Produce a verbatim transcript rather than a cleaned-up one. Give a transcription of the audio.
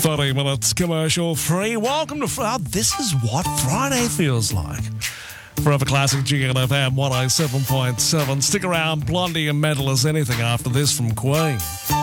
thirty minutes commercial free. Welcome to Fr- oh, this is what Friday feels like. Forever Classic G N F M one oh seven point seven. Stick around, Blondie and Metal as anything after this from Queen.